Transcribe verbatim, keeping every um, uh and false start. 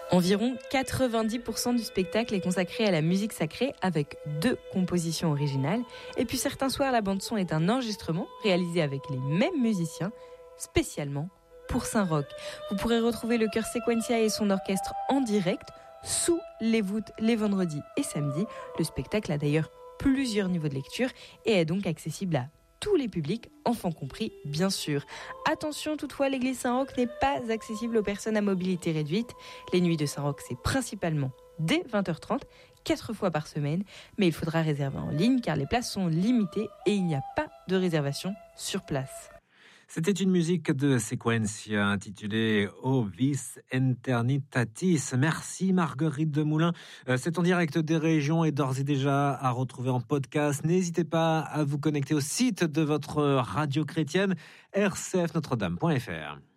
Environ quatre-vingt-dix pour cent du spectacle est consacré à la musique sacrée avec deux compositions originales. Et puis certains soirs, la bande-son est un enregistrement réalisé avec les mêmes musiciens, spécialement pour Saint-Roch. Vous pourrez retrouver le chœur Sequentia et son orchestre en direct sous les voûtes les vendredis et samedis. Le spectacle a d'ailleurs plusieurs niveaux de lecture et est donc accessible à tous les publics, enfants compris, bien sûr. Attention toutefois, l'église Saint-Roch n'est pas accessible aux personnes à mobilité réduite. Les nuits de Saint-Roch, c'est principalement dès vingt heures trente, quatre fois par semaine, mais il faudra réserver en ligne car les places sont limitées et il n'y a pas de réservation sur place. C'était une musique de Sequentia intitulée O Vis Eternitatis. Merci Marguerite Demoulin. C'est en direct des régions et d'ores et déjà à retrouver en podcast. N'hésitez pas à vous connecter au site de votre radio chrétienne r c f notre dame point f r.